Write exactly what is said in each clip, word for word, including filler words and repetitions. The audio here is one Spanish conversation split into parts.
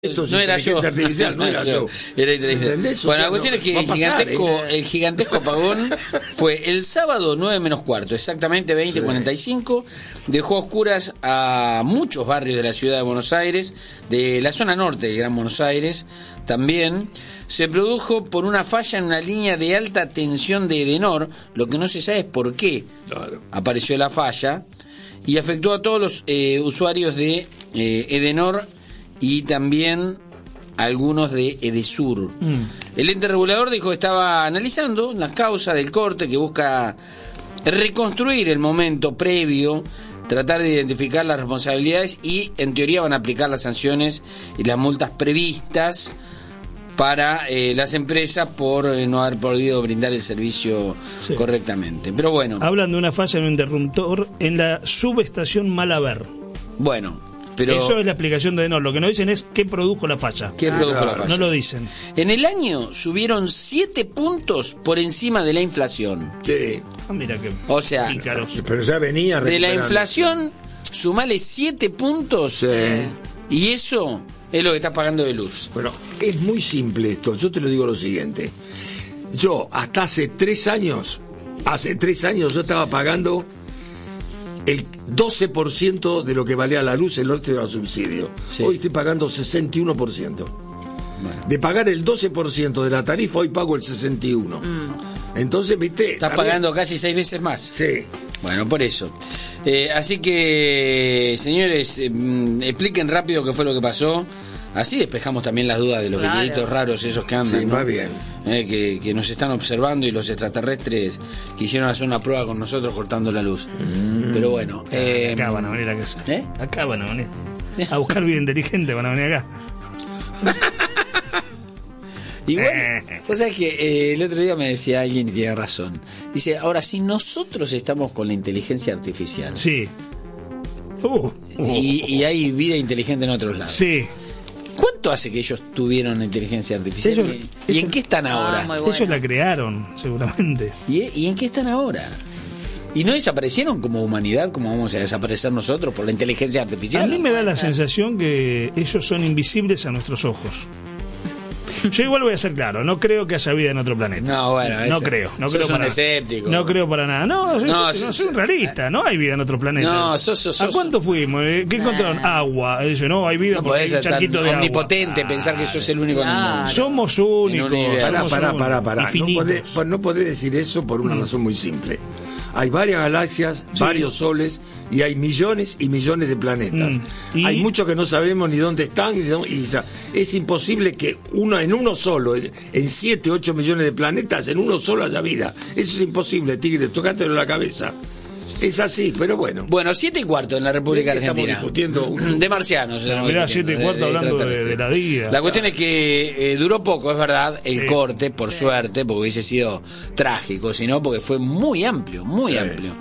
Esto es no era yo, artificial, no era yo. Era inteligente. Bueno, la cuestión no, es que el pasar, gigantesco, ¿eh? el gigantesco apagón fue el sábado nueve menos cuarto, exactamente veinte cuarenta y cinco, dejó a oscuras a muchos barrios de la ciudad de Buenos Aires, de la zona norte de Gran Buenos Aires. También se produjo por una falla en una línea de alta tensión de Edenor, lo que no se sabe es por qué claro. apareció la falla, y afectó a todos los eh, usuarios de eh, Edenor y también algunos de Edesur. Mm. El ente regulador dijo que estaba analizando las causas del corte, que busca reconstruir el momento previo, tratar de identificar las responsabilidades y en teoría van a aplicar las sanciones y las multas previstas para eh, las empresas por eh, no haber podido brindar el servicio sí. correctamente. Pero bueno. Hablan de una falla en un interruptor en la subestación Malaber. Bueno. Pero eso es la explicación de Edenor. Lo que no dicen es qué produjo la falla. ¿Qué ah, produjo claro. la falla? No lo dicen. En el año subieron siete puntos por encima de la inflación. Sí. Ah, mira que. O sea, pícaros. Pero ya venía de la inflación, sumale siete puntos. Sí. Y eso es lo que estás pagando de luz. Bueno, es muy simple esto. Yo te lo digo lo siguiente. Yo, hasta hace tres años, hace tres años yo estaba pagando el doce por ciento de lo que valía la luz, el norte de subsidio. Sí. Hoy estoy pagando sesenta y uno por ciento. Bueno. De pagar el doce por ciento de la tarifa, hoy pago el sesenta y uno por ciento. Mm. Entonces, viste... Estás pagando casi seis veces más. Sí. Bueno, por eso. Eh, así que, señores, eh, expliquen rápido qué fue lo que pasó. Así despejamos también las dudas de los claro. videitos raros esos que andan. Sí, ¿no? va bien. Eh, que, que nos están observando y los extraterrestres quisieron hacer una prueba con nosotros cortando la luz. Mm. Pero bueno. Eh, acá van a venir a casa. ¿Eh? Acá van a venir. A buscar vida inteligente van a venir acá. Igual, vos sabés que eh, el otro día me decía alguien y tiene razón. Dice, ahora si nosotros estamos con la inteligencia artificial. Sí. Uh, uh, y, y hay vida inteligente en otros lados. Sí. ¿Cuánto hace que ellos tuvieron inteligencia artificial? Ellos, ¿Y ellos, en qué están ahora? Ah, ellos la crearon, seguramente. ¿Y, ¿Y en qué están ahora? ¿Y no desaparecieron como humanidad, como vamos a desaparecer nosotros por la inteligencia artificial? A mí me da la sensación que ellos son invisibles a nuestros ojos. Yo igual voy a ser claro, no creo que haya vida en otro planeta. No, bueno, no ese, creo, no sos creo un para escéptico. No creo para nada. No, soy, no, no, sos, soy un realista, no hay vida en otro planeta. No, sos, sos, ¿A cuánto fuimos? ¿Qué encontraron? Nah. Agua. Dice, no, hay vida no porque podés hay un ser charquito tan de omnipotente agua. pensar que sos el único claro. en el mundo. Somos únicos. Pará, pará, pará, pará. No podés, no podés decir eso por una mm. razón muy simple. Hay varias galaxias, sí. varios soles y hay millones y millones de planetas. Mm. ¿Y? Hay muchos que no sabemos ni dónde están y, dónde, y es imposible que uno en uno solo, en siete, ocho millones de planetas, en uno solo haya vida. Eso es imposible, Tigre, tocátelo en la cabeza. Es así, pero bueno. Bueno, siete y cuarto en la República Argentina. Estamos discutiendo de marcianos. No, mirá, siete y cuarto de, hablando de, de la vida. La cuestión es que eh, duró poco, es verdad, el sí. corte, por sí. suerte, porque hubiese sido trágico, sino porque fue muy amplio, muy sí. amplio.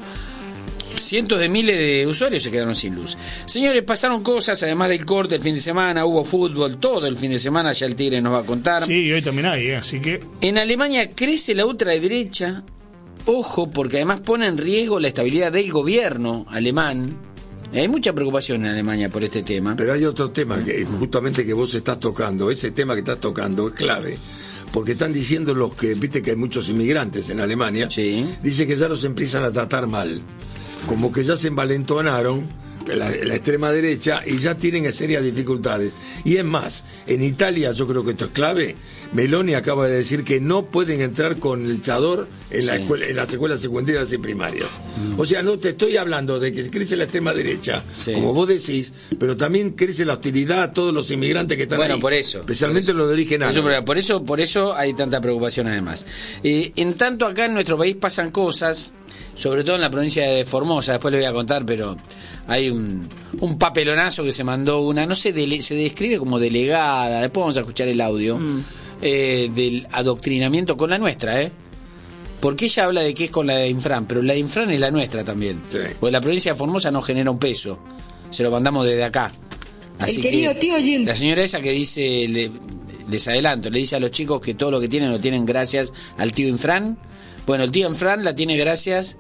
Cientos de miles de usuarios se quedaron sin luz. Señores, pasaron cosas, además del corte el fin de semana, hubo fútbol todo el fin de semana, ya el Tigre nos va a contar. Sí, hoy también hay, así que... En Alemania crece la ultraderecha. Ojo, porque además pone en riesgo la estabilidad del gobierno alemán. Hay mucha preocupación en Alemania por este tema. Pero hay otro tema que justamente que vos estás tocando. Ese tema que estás tocando es clave. Porque están diciendo los que, viste que hay muchos inmigrantes en Alemania. Sí. Dice que ya los empiezan a tratar mal. Como que ya se envalentonaron la, la extrema derecha y ya tienen serias dificultades. Y es más, en Italia, yo creo que esto es clave, Meloni acaba de decir que no pueden entrar con el chador en, sí. la escuela, en las escuelas secundarias y primarias. Mm. O sea, no te estoy hablando de que crece la extrema derecha, sí. como vos decís, pero también crece la hostilidad a todos los inmigrantes que están bueno, ahí. Bueno, por eso. Especialmente por eso, los de origen árabe. Por eso, por eso hay tanta preocupación además. Eh, en tanto acá en nuestro país pasan cosas, sobre todo en la provincia de Formosa, después le voy a contar, pero hay un, un papelonazo que se mandó una, no sé, dele, se describe como delegada, después vamos a escuchar el audio, mm. eh, del adoctrinamiento con la nuestra, ¿eh? Porque ella habla de que es con la de Infran, pero la de Infran es la nuestra también. Sí. Porque la provincia de Formosa no genera un peso, se lo mandamos desde acá. Así el querido que tío Gil. La señora esa que dice, le, les adelanto, le dice a los chicos que todo lo que tienen lo tienen gracias al tío Infran. Bueno, el tío Infran la tiene gracias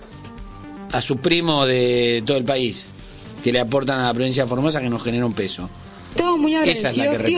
a su primo de todo el país, que le aportan a la provincia de Formosa, que nos genera un peso. estaba muy agradecido. Esa es la que Tío